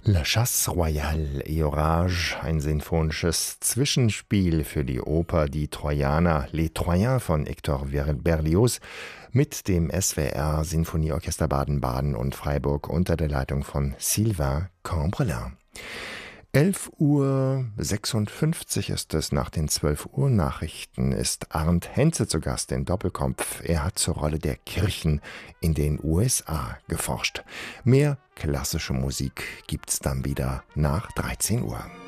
La Chasse royale et Orage, ein sinfonisches Zwischenspiel für die Oper Die Trojaner, Les Troyens von Hector Berlioz mit dem SWR Sinfonieorchester Baden-Baden und Freiburg unter der Leitung von Sylvain Cambrelin. 11:56 Uhr ist es. Nach den 12 Uhr Nachrichten ist Arndt Henze zu Gast in Doppelkopf. Er hat zur Rolle der Kirchen in den USA geforscht. Mehr klassische Musik gibt's dann wieder nach 13 Uhr.